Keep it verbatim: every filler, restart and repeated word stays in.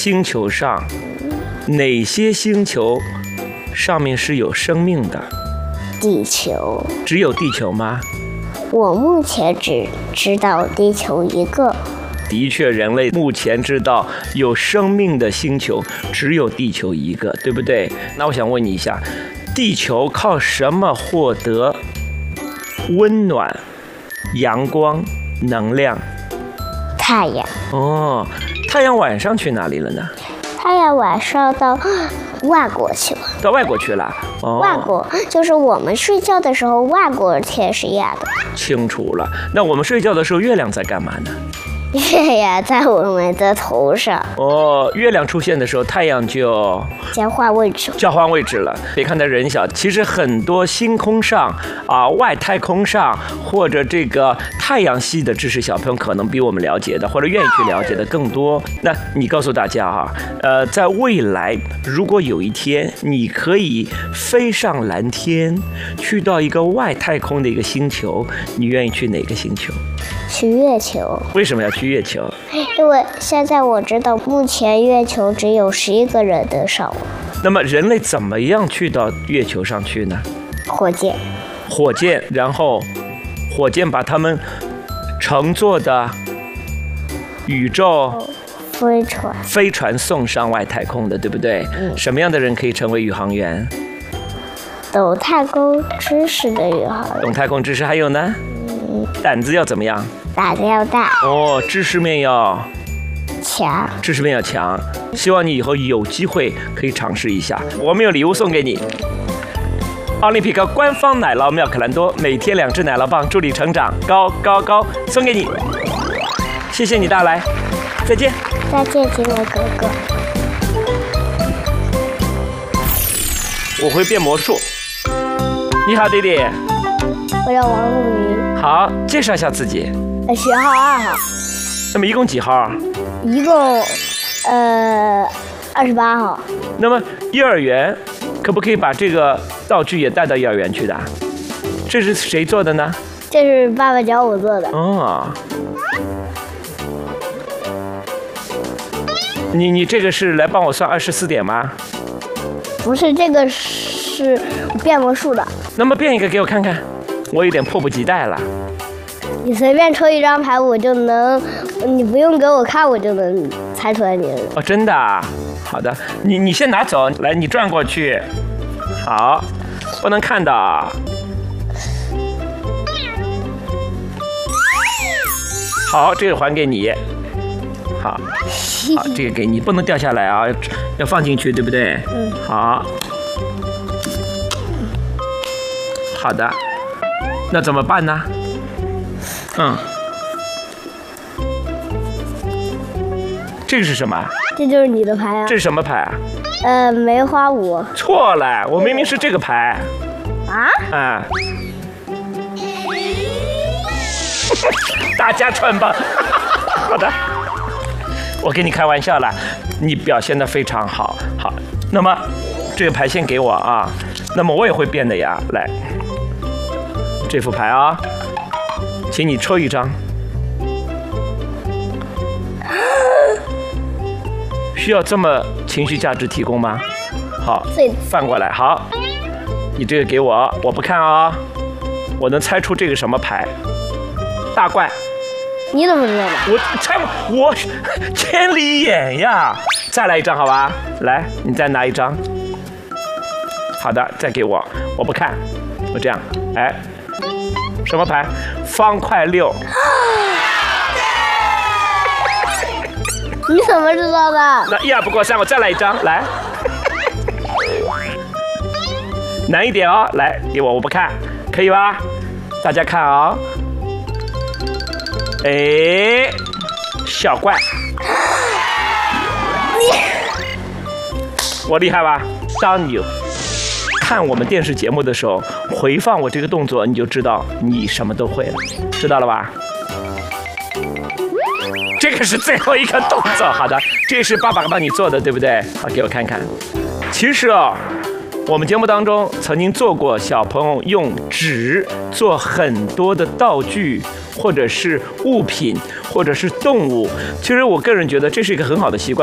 星球上，哪些星球上面是有生命的？ 地球。 只有地球吗？ 我目前只知道地球一个。 的确，人类目前知道有生命的星球只有地球一个，对不对？那我想问你一下，地球靠什么获得温暖、阳光、能量？ 太阳。 哦，太阳晚上去哪里了呢？ 太阳晚上到外国去了。 到外国去了。哦， 外国就是我们睡觉的时候，外国天是暗的。 清楚了。那我们睡觉的时候，月亮在干嘛呢？ 月亮在我们的头上。 哦，月亮出现的时候，太阳就交换位置， 交换位置了。别看它人小，其实很多星空上啊、外太空上或者这个太阳系的知识，小朋友可能比我们了解的或者愿意去了解的更多。那你告诉大家哈、啊，呃，在未来，如果有一天你可以飞上蓝天，去到一个外太空的一个星球，你愿意去哪个星球？ 去月球。 为什么要去月球？ 因为现在我知道，目前月球只有十一个人能上。 那么人类怎么样去到月球上去呢？ 火箭。 火箭，然后火箭把他们乘坐的宇宙飞船飞船送上外太空的，对不对？嗯。什么样的人可以成为宇航员？ 懂太空知识的宇航员。 懂太空知识，还有呢？嗯。胆子要怎么样？ 胆子要大。 哦，知识面要强。 知识面要强。希望你以后有机会可以尝试一下。我们有礼物送给你。奥林匹克官方奶酪妙可蓝多，每天两只奶酪棒，助力成长，高高高，送给你。谢谢你带来，再见。 再见，金雷哥哥。 我会变魔术。你好，弟弟。 我叫王路云。 好，介绍一下自己。 学号二号。 那么一共几号？ 一共，呃，二十八号。 那么幼儿园可不可以把这个道具也带到幼儿园去的？这是谁做的呢？ 这是爸爸教我做的。 哦。你你这个是来帮我算二十四点吗？ 不是，这个是变魔术的。 那么变一个给我看看，我有点迫不及待了。 你随便抽一张牌，我就能，你不用给我看，我就能猜出来你的。 哦，真的啊？好的，你你先拿走，来，你转过去。好，不能看到。好，这个还给你。好，好，这个给你，不能掉下来啊，要放进去，对不对？ 嗯。 好。好的，那怎么办呢？嗯。这个是什么？ 这就是你的牌啊。 这是什么牌啊？ 呃，梅花五。 错了，我明明是这个牌。 啊？ 啊。大家穿吧。好的。我跟你开玩笑了，你表现得非常好。好，那么这个牌先给我啊。那么我也会变的呀。来，这副牌啊，请你抽一张。需要这么情绪价值提供吗？好，翻过来。好，你这个给我，我不看啊。我能猜出这个什么牌？大怪。 你怎么知道的？ 我猜我千里眼呀！再来一张好吧？来，你再拿一张。好的，再给我，我不看，我这样，哎，什么牌？方块六。 你怎么知道的？ 那一二不过三，我再来一张，来。难一点哦，来给我，我不看，可以吧？大家看啊、哦。哎，小怪，我厉害吧？当你看我们电视节目的时候，回放我这个动作，你就知道你什么都会了，知道了吧？这个是最后一个动作，好的，这是爸爸帮你做的，对不对？好，给我看看。其实啊、哦，我们节目当中曾经做过小朋友用纸做很多的道具，或者是物品，或者是动物。其实我个人觉得这是一个很好的习惯。